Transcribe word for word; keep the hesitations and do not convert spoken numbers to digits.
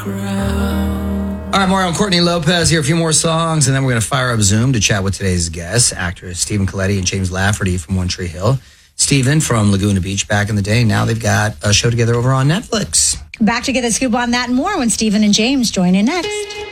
crowd. All right, Mario and Courtney Lopez here. A few more songs, and then we're going to fire up Zoom to chat with today's guests, actors Stephen Colletti and James Lafferty from One Tree Hill. Stephen from Laguna Beach back in the day. Now they've got a show together over on Netflix. Back to get the scoop on that and more when Stephen and James join in next.